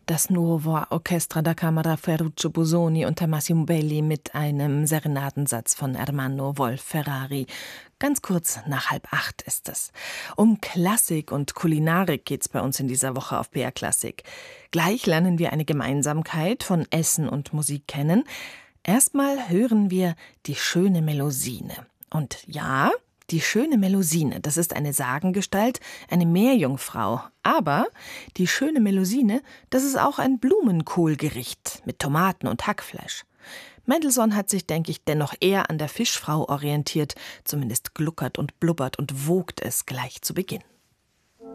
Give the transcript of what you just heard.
Das Nuovo Orchestra da Camera Ferruccio Busoni unter Massimo Belli mit einem Serenadensatz von Ermanno Wolf-Ferrari. Ganz kurz nach 7:30 ist es. Um Klassik und Kulinarik geht's bei uns in dieser Woche auf BR Klassik. Gleich lernen wir eine Gemeinsamkeit von Essen und Musik kennen. Erstmal hören wir die schöne Melusine. Und ja, die schöne Melusine, das ist eine Sagengestalt, eine Meerjungfrau. Aber die schöne Melusine, das ist auch ein Blumenkohlgericht mit Tomaten und Hackfleisch. Mendelssohn hat sich, denke ich, dennoch eher an der Fischfrau orientiert. Zumindest gluckert und blubbert und wogt es gleich zu Beginn.